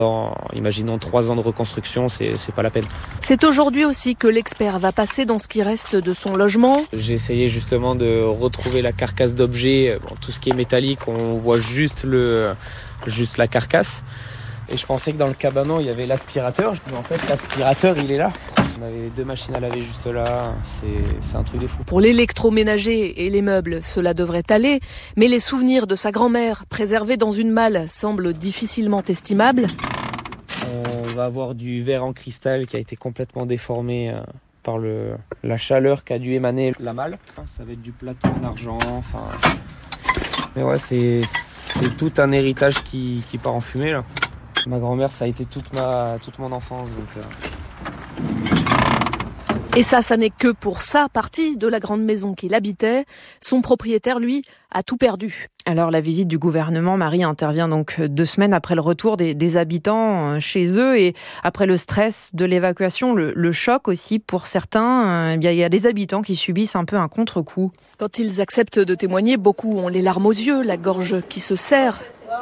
Imaginons 3 ans de reconstruction, c'est pas la peine. C'est aujourd'hui aussi que l'expert va passer dans ce qui reste de son logement. J'ai essayé justement de retrouver la carcasse d'objets. Tout ce qui est métallique, on voit juste la carcasse. Et je pensais que dans le cabanon, il y avait l'aspirateur. Mais en fait, l'aspirateur, il est là. On avait 2 machines à laver juste là. C'est un truc de fou. Pour l'électroménager et les meubles, cela devrait aller. Mais les souvenirs de sa grand-mère, préservés dans une malle, semblent difficilement estimables. On va avoir du verre en cristal qui a été complètement déformé par la chaleur qu'a dû émaner la malle. Ça va être du plateau en argent. Mais ouais, c'est tout un héritage qui part en fumée là. Ma grand-mère, ça a été toute mon enfance. Et ça n'est que pour sa partie de la grande maison qu'il habitait. Son propriétaire, lui, a tout perdu. Alors la visite du gouvernement, Marie, intervient donc 2 semaines après le retour des habitants chez eux et après le stress de l'évacuation, le choc aussi pour certains. Il y a des habitants qui subissent un peu un contre-coup. Quand ils acceptent de témoigner, beaucoup ont les larmes aux yeux, la gorge qui se serre.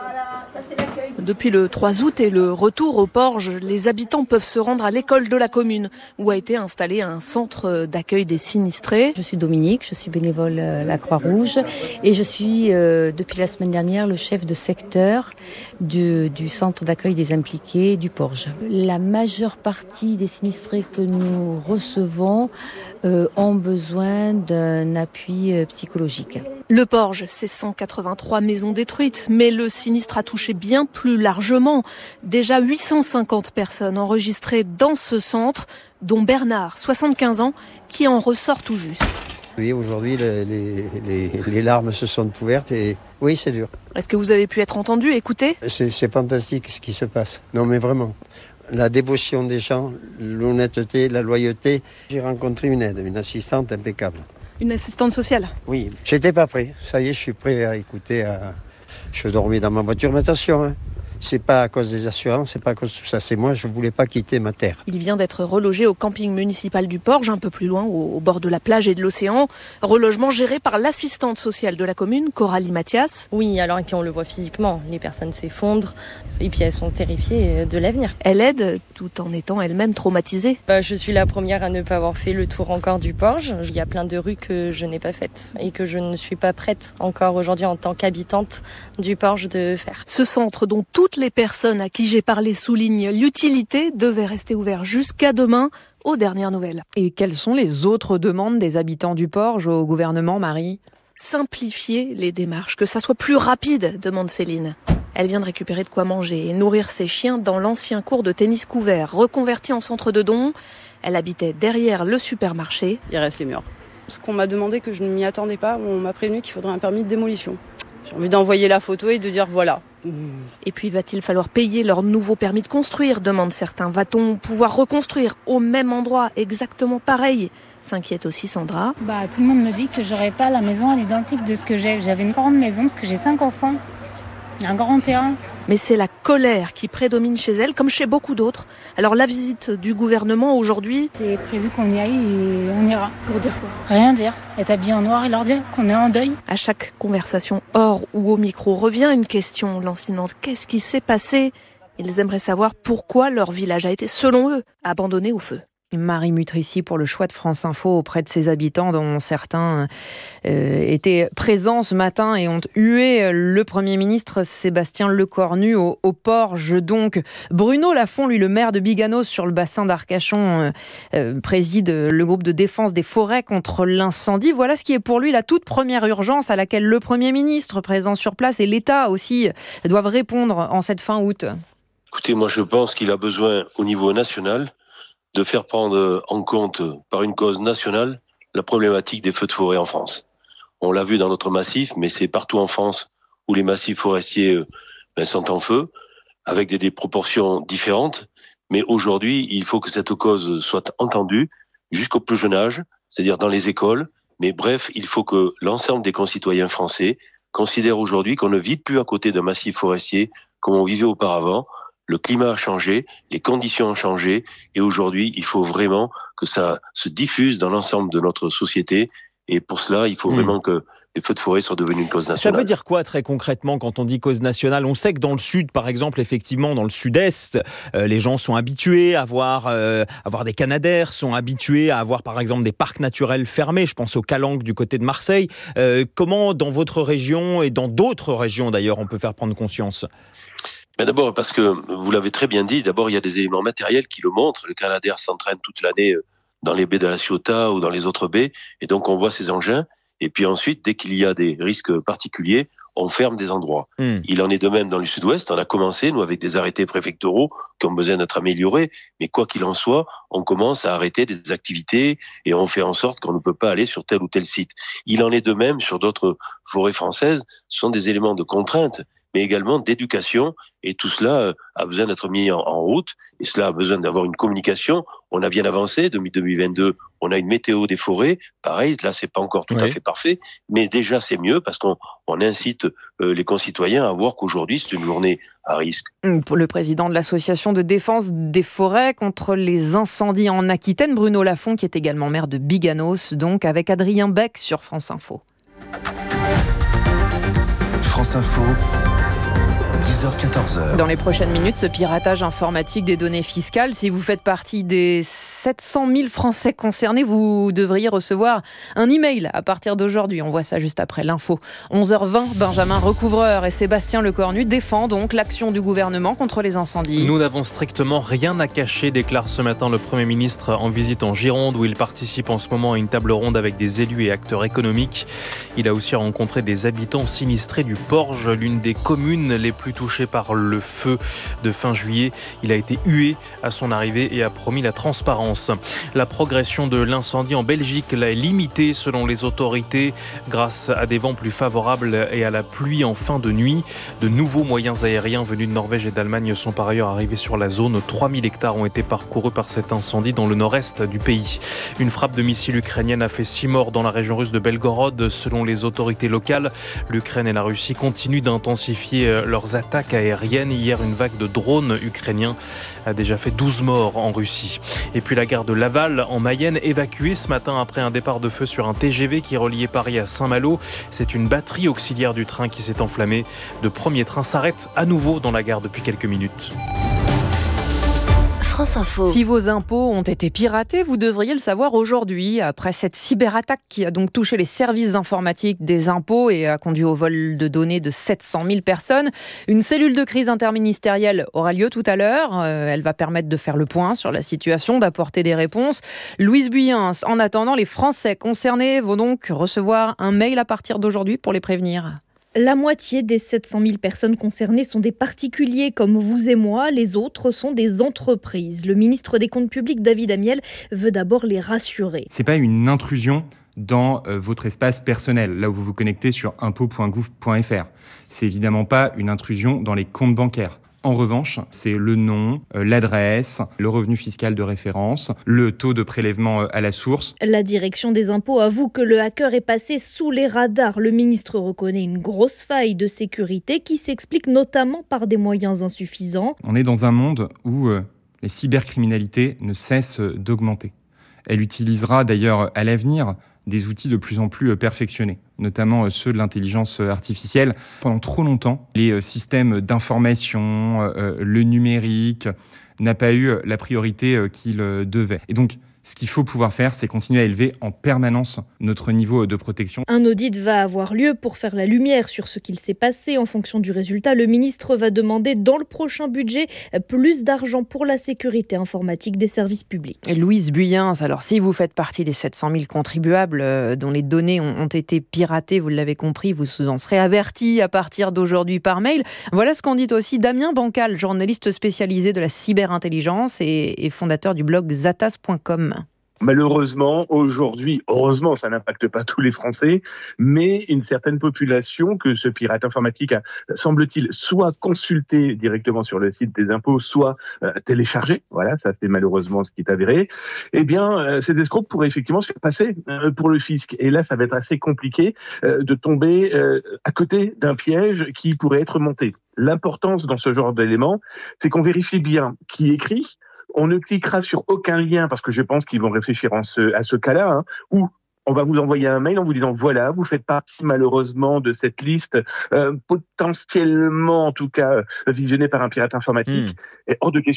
Depuis le 3 août et le retour au Porge, les habitants peuvent se rendre à l'école de la commune où a été installé un centre d'accueil des sinistrés. Je suis Dominique, je suis bénévole à la Croix-Rouge et je suis depuis la semaine dernière le chef de secteur du centre d'accueil des impliqués du Porge. La majeure partie des sinistrés que nous recevons ont besoin d'un appui psychologique. Le Porge, c'est 183 maisons détruites, mais le sinistre a touché bien plus largement. Déjà 850 personnes enregistrées dans ce centre, dont Bernard, 75 ans, qui en ressort tout juste. Oui, aujourd'hui, les larmes se sont ouvertes et oui, c'est dur. Est-ce que vous avez pu être entendu, écouté ? C'est fantastique ce qui se passe. Non, mais vraiment. La dévotion des gens, l'honnêteté, la loyauté. J'ai rencontré une assistante impeccable. Une assistante sociale ? Oui, j'étais pas prêt. Ça y est, je suis prêt à écouter. Je dormais dans ma voiture, mais attention, c'est pas à cause des assurances, c'est pas à cause de tout ça. C'est moi, je voulais pas quitter ma terre. Il vient d'être relogé au camping municipal du Porge, un peu plus loin, au bord de la plage et de l'océan. Relogement géré par l'assistante sociale de la commune, Coralie Mathias. Oui, alors et puis on le voit physiquement, les personnes s'effondrent et puis elles sont terrifiées de l'avenir. Elle aide tout en étant elle-même traumatisée. Je suis la première à ne pas avoir fait le tour encore du Porge. Il y a plein de rues que je n'ai pas faites et que je ne suis pas prête encore aujourd'hui en tant qu'habitante du Porge de faire. Ce centre dont toutes les personnes à qui j'ai parlé soulignent l'utilité devait rester ouvert jusqu'à demain, aux dernières nouvelles. Et quelles sont les autres demandes des habitants du Porge au gouvernement, Marie ? Simplifier les démarches, que ça soit plus rapide, demande Céline. Elle vient de récupérer de quoi manger et nourrir ses chiens dans l'ancien cours de tennis couvert, reconverti en centre de dons. Elle habitait derrière le supermarché. Il reste les murs. Ce qu'on m'a demandé, que je ne m'y attendais pas, on m'a prévenu qu'il faudrait un permis de démolition. J'ai envie d'envoyer la photo et de dire voilà. Et puis va-t-il falloir payer leur nouveau permis de construire, demandent certains. Va-t-on pouvoir reconstruire au même endroit, exactement pareil ? S'inquiète aussi Sandra. Tout le monde me dit que j'aurais pas la maison à l'identique de ce que j'ai. J'avais une grande maison parce que j'ai 5 enfants. Il y a un grand terrain. Mais c'est la colère qui prédomine chez elle, comme chez beaucoup d'autres. Alors la visite du gouvernement aujourd'hui... C'est prévu qu'on y aille et on ira. Pour dire quoi ? Rien dire. Être habillé en noir et leur dire qu'on est en deuil. À chaque conversation hors ou au micro revient une question lancinante. Qu'est-ce qui s'est passé ? Ils aimeraient savoir pourquoi leur village a été, selon eux, abandonné au feu. Marie Mutrici pour le choix de France Info auprès de ses habitants dont certains étaient présents ce matin et ont hué le Premier ministre Sébastien Lecornu au Porge. Donc Bruno Lafont, lui le maire de Biganos sur le bassin d'Arcachon, préside le groupe de défense des forêts contre l'incendie. Voilà ce qui est pour lui la toute première urgence à laquelle le Premier ministre présent sur place et l'État aussi doivent répondre en cette fin août. Écoutez, moi je pense qu'il a besoin au niveau national de faire prendre en compte par une cause nationale la problématique des feux de forêt en France. On l'a vu dans notre massif, mais c'est partout en France où les massifs forestiers sont en feu, avec des proportions différentes. Mais aujourd'hui, il faut que cette cause soit entendue jusqu'au plus jeune âge, c'est-à-dire dans les écoles. Mais bref, il faut que l'ensemble des concitoyens français considèrent aujourd'hui qu'on ne vit plus à côté d'un massif forestier comme on vivait auparavant. Le climat a changé, les conditions ont changé, et aujourd'hui, il faut vraiment que ça se diffuse dans l'ensemble de notre société. Et pour cela, il faut vraiment que les feux de forêt sont devenus une cause Ça nationale. veut dire quoi très concrètement quand on dit cause nationale ? On sait que dans le sud, par exemple, effectivement, dans le sud-est, les gens sont habitués à avoir des canadaires, sont habitués à avoir par exemple des parcs naturels fermés. Je pense aux Calanques du côté de Marseille. Comment dans votre région et dans d'autres régions d'ailleurs on peut faire prendre conscience ? Mais d'abord, parce que vous l'avez très bien dit, d'abord il y a des éléments matériels qui le montrent. Le canadair s'entraîne toute l'année dans les baies de la Ciotat ou dans les autres baies, et donc on voit ces engins. Et puis ensuite, dès qu'il y a des risques particuliers, on ferme des endroits. Il en est de même dans le sud-ouest. On a commencé, nous, avec des arrêtés préfectoraux qui ont besoin d'être améliorés. Mais quoi qu'il en soit, on commence à arrêter des activités et on fait en sorte qu'on ne peut pas aller sur tel ou tel site. Il en est de même sur d'autres forêts françaises. Ce sont des éléments de contrainte, mais également d'éducation. Et tout cela a besoin d'être mis en route. Et cela a besoin d'avoir une communication. On a bien avancé. Depuis 2022, on a une météo des forêts. Pareil, là, c'est pas encore tout à fait parfait. Mais déjà, c'est mieux parce qu'on incite les concitoyens à voir qu'aujourd'hui, c'est une journée à risque. Pour le président de l'association de défense des forêts contre les incendies en Aquitaine, Bruno Lafont, qui est également maire de Biganos, donc avec Adrien Beck sur France Info. France Info. 10h-14h. Dans les prochaines minutes, ce piratage informatique des données fiscales. Si vous faites partie des 700 000 Français concernés, vous devriez recevoir un email à partir d'aujourd'hui. On voit ça juste après l'info. 11h20, Benjamin Recouvreur et Sébastien Lecornu défendent donc l'action du gouvernement contre les incendies. Nous n'avons strictement rien à cacher, déclare ce matin le Premier ministre en visite en Gironde, où il participe en ce moment à une table ronde avec des élus et acteurs économiques. Il a aussi rencontré des habitants sinistrés du Porge, l'une des communes les plus touché par le feu de fin juillet. Il a été hué à son arrivée et a promis la transparence. La progression de l'incendie en Belgique est limitée selon les autorités grâce à des vents plus favorables et à la pluie en fin de nuit. De nouveaux moyens aériens venus de Norvège et d'Allemagne sont par ailleurs arrivés sur la zone. 3000 hectares ont été parcourus par cet incendie dans le nord-est du pays. Une frappe de missile ukrainienne a fait 6 morts dans la région russe de Belgorod. Selon les autorités locales, l'Ukraine et la Russie continuent d'intensifier leurs attaques aériennes. Hier, une vague de drones ukrainiens a déjà fait 12 morts en Russie. Et puis la gare de Laval, en Mayenne, évacuée ce matin après un départ de feu sur un TGV qui reliait Paris à Saint-Malo. C'est une batterie auxiliaire du train qui s'est enflammée. De premiers trains s'arrêtent à nouveau dans la gare depuis quelques minutes. France Info. Si vos impôts ont été piratés, vous devriez le savoir aujourd'hui. Après cette cyberattaque qui a donc touché les services informatiques des impôts et a conduit au vol de données de 700 000 personnes, une cellule de crise interministérielle aura lieu tout à l'heure. Elle va permettre de faire le point sur la situation, d'apporter des réponses. Louise Buyens, en attendant, les Français concernés vont donc recevoir un mail à partir d'aujourd'hui pour les prévenir. La moitié des 700 000 personnes concernées sont des particuliers comme vous et moi. Les autres sont des entreprises. Le ministre des Comptes publics, David Amiel, veut d'abord les rassurer. C'est pas une intrusion dans votre espace personnel, là où vous vous connectez sur impôts.gouv.fr. C'est évidemment pas une intrusion dans les comptes bancaires. En revanche, c'est le nom, l'adresse, le revenu fiscal de référence, le taux de prélèvement à la source. La direction des impôts avoue que le hacker est passé sous les radars. Le ministre reconnaît une grosse faille de sécurité qui s'explique notamment par des moyens insuffisants. On est dans un monde où la cybercriminalité ne cesse d'augmenter. Elle utilisera d'ailleurs à l'avenir des outils de plus en plus perfectionnés, notamment ceux de l'intelligence artificielle. Pendant trop longtemps, les systèmes d'information, le numérique, n'a pas eu la priorité qu'il devait. Et donc, ce qu'il faut pouvoir faire, c'est continuer à élever en permanence notre niveau de protection. Un audit va avoir lieu pour faire la lumière sur ce qu'il s'est passé. En fonction du résultat, le ministre va demander dans le prochain budget plus d'argent pour la sécurité informatique des services publics. Et Louise Buyens, alors si vous faites partie des 700 000 contribuables dont les données ont été piratées, vous l'avez compris, vous en serez avertis à partir d'aujourd'hui par mail. Voilà ce qu'en dit aussi Damien Bancal, journaliste spécialisé de la cyberintelligence et fondateur du blog zatas.com. Malheureusement, aujourd'hui, heureusement, ça n'impacte pas tous les Français, mais une certaine population que ce pirate informatique a, semble-t-il, soit consulté directement sur le site des impôts, soit téléchargé. Voilà, ça c'est malheureusement ce qui est avéré. Eh bien, ces escrocs pourraient effectivement se faire passer pour le fisc. Et là, ça va être assez compliqué de tomber à côté d'un piège qui pourrait être monté. L'importance dans ce genre d'éléments, c'est qu'on vérifie bien qui écrit. On ne cliquera sur aucun lien parce que je pense qu'ils vont réfléchir à ce cas-là, ou on va vous envoyer un mail en vous disant voilà, vous faites partie malheureusement de cette liste potentiellement, en tout cas, visionnée par un pirate informatique. Et hors de question